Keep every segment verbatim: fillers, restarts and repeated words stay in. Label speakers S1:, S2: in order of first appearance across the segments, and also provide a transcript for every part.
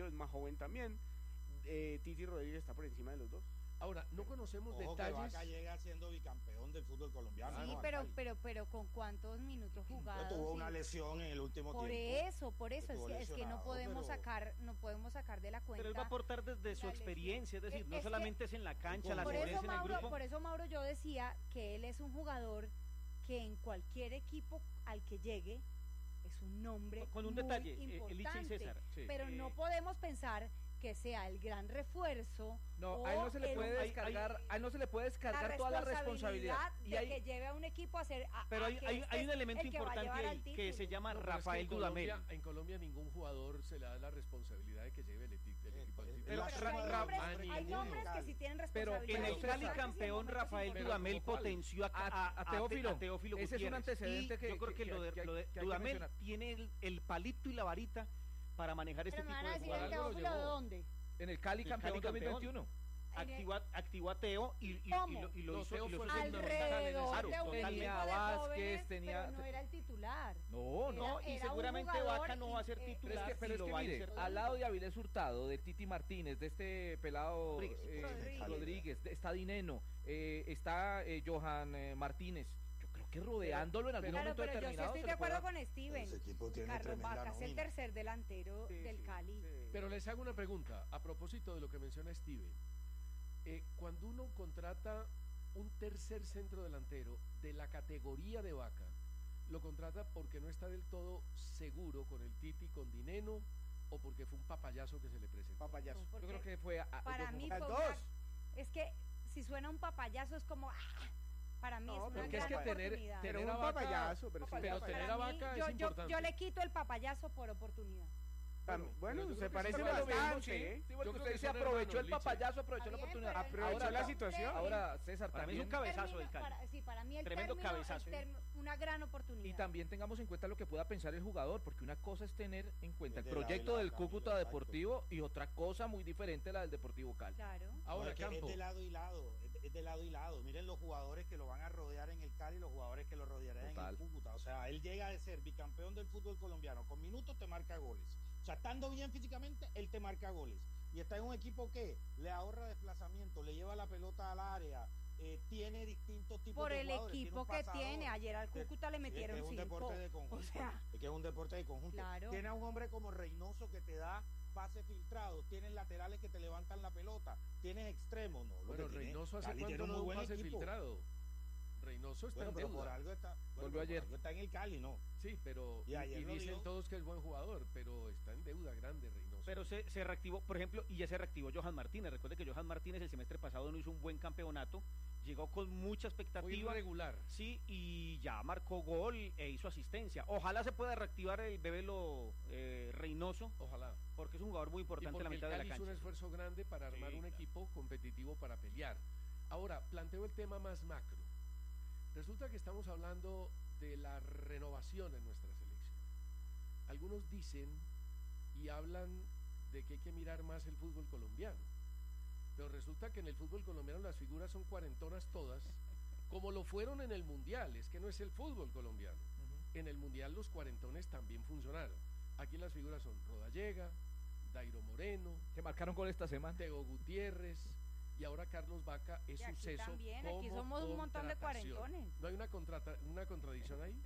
S1: es más joven también. Eh, Titi Rodríguez está por encima de los dos.
S2: Ahora, no conocemos
S3: Ojo
S2: detalles.
S3: Que Vaca llega siendo bicampeón del fútbol colombiano.
S4: Sí,
S3: ¿no?
S4: pero, pero, pero ¿con cuántos minutos jugados?
S3: Tuvo
S4: y...
S3: una lesión en el último
S4: por
S3: tiempo.
S4: Eso, por eso, es que, es que no podemos
S3: pero...
S4: sacar, no podemos sacar de la cuenta.
S5: Pero él va a aportar desde su experiencia, es decir, es, no es solamente que, es en la cancha, la
S4: diferencia
S5: en el grupo.
S4: Por eso, Mauro, yo decía que él es un jugador que en cualquier equipo al que llegue es un nombre
S5: con un
S4: muy
S5: detalle,
S4: importante,
S5: Elicha y César,
S4: sí. Pero eh, no podemos pensar que sea el gran refuerzo.
S6: No, a él no se le puede descargar, hay, hay, a él no se le puede descargar la toda la responsabilidad
S4: de
S6: y hay,
S4: que lleve a un equipo a hacer. A,
S5: pero
S4: a
S5: hay, hay, hay un elemento importante ahí
S4: que,
S5: que se llama
S2: no,
S5: Rafael
S2: es que en
S5: Dudamel.
S2: Colombia, en Colombia ningún jugador se le da la responsabilidad de que lleve el, el equipo al título.
S4: Pero, pero hay, nombres, hay nombres que sí tienen responsabilidad.
S5: Pero en el Cali campeón Rafael Dudamel potenció a,
S6: a, a Teófilo.
S5: A Teófilo
S6: Ese es un antecedente que
S5: yo creo que, que lo de,
S6: que,
S5: lo de
S6: que
S5: Dudamel tiene el, el palito y la varita para manejar este tipo de
S4: jugadores. ¿Teófilo de dónde?
S6: En el Cali
S5: el
S6: campeón
S5: Cali
S6: dos mil veintiuno.
S5: Activó, activó a Teo y, y, y, lo, y lo
S2: no,
S5: hizo,
S2: Teo
S5: y lo
S2: fue
S5: hizo
S4: alrededor de un
S6: tenía Vázquez, tenía
S4: pero no era el titular.
S6: No, no,
S5: era, y seguramente Vaca no va a ser titular.
S6: Pero es que, pero es que mire, al lado de Avilés Hurtado, de Titi Martínez, de este pelado Rodríguez, eh, Rodríguez. Rodríguez de, está Dineno, eh, está eh, Johan eh, Martínez. Yo creo que rodeándolo en algún
S4: claro,
S6: momento
S4: pero
S6: determinado.
S4: Yo sí estoy de acuerdo con Steven.
S3: Ese equipo tiene
S4: Carlos Vaca es el tercer delantero
S1: sí,
S4: del
S1: sí,
S4: Cali.
S1: Sí.
S2: Pero les hago una pregunta a propósito de lo que menciona Steven. Eh, cuando uno contrata un tercer centro delantero de la categoría de Vaca, lo contrata porque no está del todo seguro con el Titi, con Dineno, o porque fue un papayazo que se le presentó.
S1: Papayazo.
S6: Yo creo que fue a, a,
S4: para mí fue
S1: dos.
S4: Una, es que si suena un papayazo es como ah, para mí no, es una gran
S6: es que
S4: oportunidad.
S6: Tener,
S1: tener un papayazo, pero,
S2: pero tener a Vaca
S4: yo,
S2: es importante.
S4: Yo, yo le quito el papayazo por oportunidad.
S1: Bueno, bueno se parece
S6: bastante,
S1: bastante, ¿eh?
S6: Sí, yo usted se aprovechó el papayazo, aprovechó la oportunidad.
S1: Aprovechó
S6: ahora,
S1: la situación.
S6: Ahora, César,
S5: para
S6: también
S5: mí es un cabezazo del Cali.
S4: Para, sí, para mí el
S5: tremendo
S4: término,
S5: cabezazo.
S4: El term, una gran oportunidad.
S6: Y también tengamos en cuenta lo que pueda pensar el jugador, porque una cosa es tener en cuenta el proyecto del Cúcuta Deportivo y otra cosa muy diferente la del Deportivo Cali.
S4: Claro.
S2: Ahora,
S3: no, es, es de lado y lado, es de, es de lado y lado. Miren los jugadores que lo van a rodear en el Cali y los jugadores que lo rodearán Total. en el Cúcuta. O sea, él llega de ser bicampeón del fútbol colombiano, con minutos te marca goles. O sea, estando bien físicamente, él te marca goles. Y está en un equipo que le ahorra desplazamiento, le lleva la pelota al área, eh, tiene distintos tipos
S4: por
S3: de
S4: jugadores. Por el equipo que tiene, ayer al Cúcuta le metieron
S3: cinco. Es que es un
S4: cinco.
S3: deporte de conjunto. O sea, es que es un deporte de conjunto.
S4: Claro.
S3: Tiene a un hombre como Reynoso que te da pases filtrados, tienes laterales que te levantan la pelota, tienes extremos, ¿no?
S2: Bueno, Reynoso hace
S3: Cali
S2: cuánto no da un pase
S3: equipo.
S2: filtrado. Reynoso está
S3: bueno,
S2: en
S3: pero
S2: deuda.
S3: por algo está, bueno,
S6: volvió ayer.
S3: Algo está en el Cali, ¿no?
S2: Sí, pero
S3: y,
S2: y,
S3: y
S2: dicen
S3: dio.
S2: todos que es buen jugador, pero está en deuda grande Reynoso.
S5: Pero se, se reactivó, por ejemplo, y ya se reactivó Johan Martínez. Recuerde que Johan Martínez el semestre pasado no hizo un buen campeonato, llegó con mucha expectativa.
S2: Fue irregular.
S5: Sí, y ya marcó gol e hizo asistencia. Ojalá se pueda reactivar el Bebelo eh, Reynoso.
S2: Ojalá.
S5: Porque es un jugador muy importante en la mitad de la cancha.
S2: hizo un esfuerzo grande para armar sí, un claro. equipo competitivo para pelear. Ahora, planteo el tema más macro. Resulta que estamos hablando de la renovación en nuestra selección. Algunos dicen y hablan de que hay que mirar más el fútbol colombiano, pero resulta que en el fútbol colombiano las figuras son cuarentonas todas, como lo fueron en el Mundial. Es que no es el fútbol colombiano. Uh-huh. En el Mundial los cuarentones también funcionaron. Aquí las figuras son Rodallega, Dairo Moreno,
S6: que marcaron gol esta semana,
S2: Teo Gutiérrez, y ahora Carlos Vaca es
S4: y
S2: suceso.
S4: También,
S2: como
S4: aquí somos un montón de cuarentones.
S2: ¿No hay una, contrata, una contradicción ahí?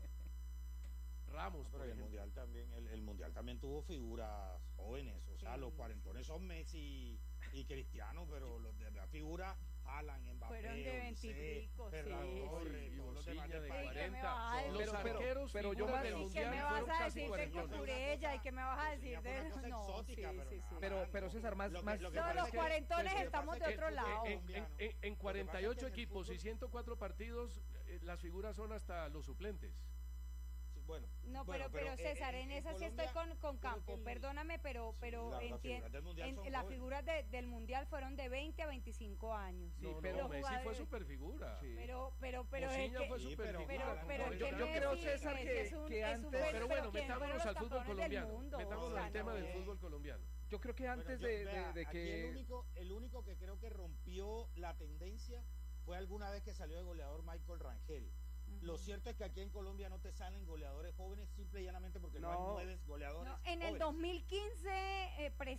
S2: Ramos,
S3: no, pero el mundial también, el, el mundial también tuvo figuras jóvenes, o sea, sí, los cuarentones son Messi y Cristiano, pero los de la figura Haaland, Mbappé,
S4: fueron de veintipico,
S3: Ferran
S4: sí.
S3: Torres,
S2: y
S3: todos los demás de
S2: cuarenta.
S3: Son
S2: los
S3: pero,
S2: arqueros,
S6: pero, pero yo más
S2: del mundial
S4: ¿qué me vas a decir de
S2: cuarentones.
S4: Cucurella y qué me vas a decir de
S3: no,
S4: exótica,
S3: sí,
S4: pero,
S3: sí,
S4: sí.
S6: pero pero César más,
S3: lo que,
S6: más
S3: lo que
S4: todos los cuarentones
S3: que,
S4: estamos de otro lado.
S2: En, en, en, en cuarenta y ocho equipos y ciento cuatro partidos, eh, las figuras son hasta los suplentes.
S3: Bueno,
S4: no,
S3: bueno,
S4: pero, pero, pero César, en, en, en esa Colombia, sí estoy con, con Campo, el, perdóname, pero, sí, pero
S3: la,
S4: entiendo,
S3: en,
S4: las figuras de, del Mundial fueron de veinte a veinticinco años.
S2: Sí, no,
S6: pero
S2: no, Messi fue superfigura.
S4: Sí. Pero, pero, pero
S2: es
S4: que,
S2: fue super
S4: pero,
S2: figura,
S4: pero, pero,
S6: yo, yo creo, César, que,
S4: es un,
S6: que
S4: es un,
S6: antes,
S2: pero bueno, metámonos al fútbol colombiano,
S4: mundo,
S2: metámonos
S4: o sea,
S2: al tema
S4: no,
S2: del
S4: eh.
S2: fútbol colombiano.
S6: Yo creo que antes
S3: bueno, yo,
S6: de,
S3: vea,
S6: de, de que...
S3: El único, el único que creo que rompió la tendencia fue alguna vez que salió de goleador Michael Rangel. Uh-huh. Lo cierto es que aquí en Colombia no te salen goleadores jóvenes simple y llanamente porque no, no hay nueve goleadores
S4: no, en
S3: jóvenes.
S4: el dos mil quince, eh,